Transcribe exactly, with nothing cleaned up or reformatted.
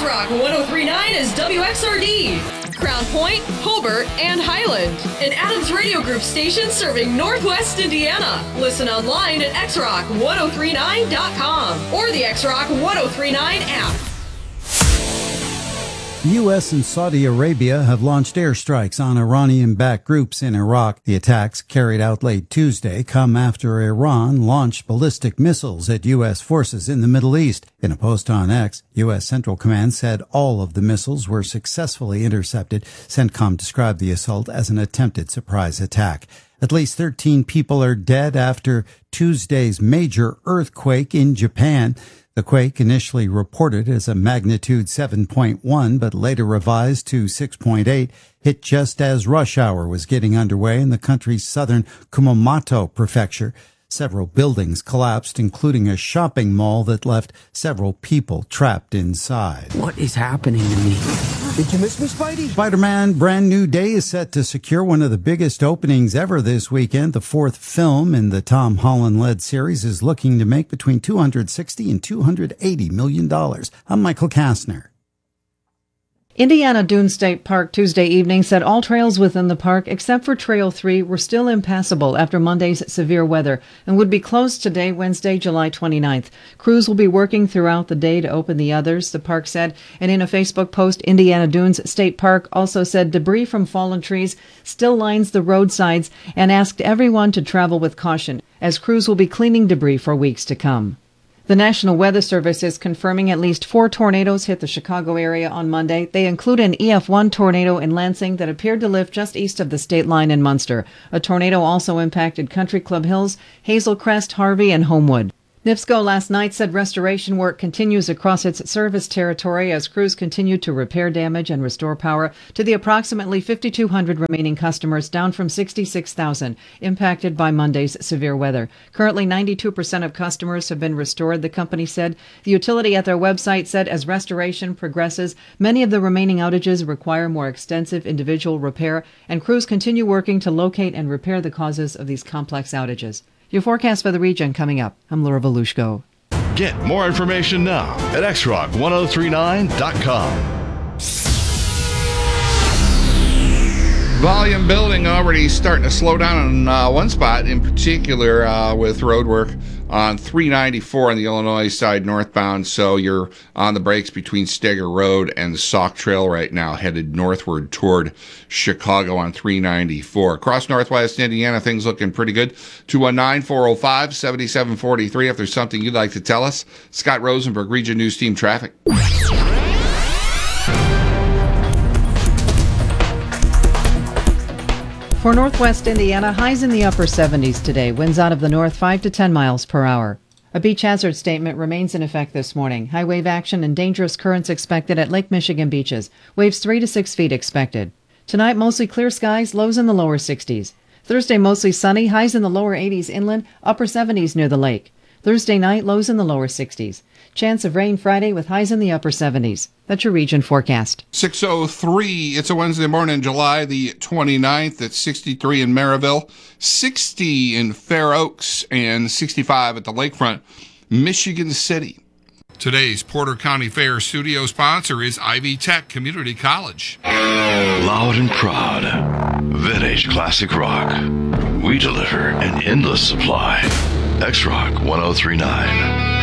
X-Rock one oh three point nine is W X R D, Crown Point, Hobart, and Highland. An Adams Radio Group station serving Northwest Indiana. Listen online at x rock ten thirty-nine dot com or the X-Rock ten thirty-nine app. The U S and Saudi Arabia have launched airstrikes on Iranian-backed groups in Iraq. The attacks, carried out late Tuesday, come after Iran launched ballistic missiles at U S forces in the Middle East. In a post on X, U S Central Command said all of the missiles were successfully intercepted. CENTCOM described the assault as an attempted surprise attack. At least thirteen people are dead after Tuesday's major earthquake in Japan. The quake, initially reported as a magnitude seven point one but later revised to six point eight, hit just as rush hour was getting underway in the country's southern Kumamoto prefecture. Several buildings collapsed, including a shopping mall that left several people trapped inside. What is happening to me? Did you miss me, Spidey? Spider-Man Brand New Day is set to secure one of the biggest openings ever this weekend. The fourth film in the Tom Holland-led series is looking to make between two hundred sixty and two hundred eighty million dollars. I'm Michael Kastner. Indiana Dunes State Park Tuesday evening said all trails within the park, except for Trail three, were still impassable after Monday's severe weather and would be closed today, Wednesday, July twenty-ninth. Crews will be working throughout the day to open the others, the park said. And in a Facebook post, Indiana Dunes State Park also said debris from fallen trees still lines the roadsides and asked everyone to travel with caution, as crews will be cleaning debris for weeks to come. The National Weather Service is confirming at least four tornadoes hit the Chicago area on Monday. They include an E F one tornado in Lansing that appeared to lift just east of the state line in Munster. A tornado also impacted Country Club Hills, Hazel Crest, Harvey, and Homewood. NIPSCO last night said restoration work continues across its service territory as crews continue to repair damage and restore power to the approximately fifty-two hundred remaining customers, down from sixty-six thousand, impacted by Monday's severe weather. Currently, ninety-two percent of customers have been restored, the company said. The utility at their website said as restoration progresses, many of the remaining outages require more extensive individual repair, and crews continue working to locate and repair the causes of these complex outages. Your forecast for the region coming up. I'm Laura Volushko. Get more information now at x rock ten thirty-nine dot com. Volume building already starting to slow down on uh, one spot, in particular uh, with road work on three ninety-four on the Illinois side northbound. So you're on the brakes between Steger Road and the Sauk Trail right now, headed northward toward Chicago on three ninety-four. Across northwest Indiana, things looking pretty good. two one nine, four oh five, seven seven four three if there's something you'd like to tell us. Scott Rosenberg, Region News Team Traffic. For northwest Indiana, highs in the upper seventies today. Winds out of the north five to ten miles per hour. A beach hazard statement remains in effect this morning. High wave action and dangerous currents expected at Lake Michigan beaches. Waves three to six feet expected. Tonight, mostly clear skies, lows in the lower sixties. Thursday, mostly sunny, highs in the lower eighties inland, upper seventies near the lake. Thursday night, lows in the lower sixties. Chance of rain Friday with highs in the upper seventies. That's your region forecast. six oh three, it's a Wednesday morning, July the twenty-ninth. It's sixty-three in Maryville, sixty in Fair Oaks, and sixty-five at the lakefront, Michigan City. Today's Porter County Fair studio sponsor is Ivy Tech Community College. Loud and proud, Vintage Classic Rock. We deliver an endless supply. X-Rock ten thirty-nine.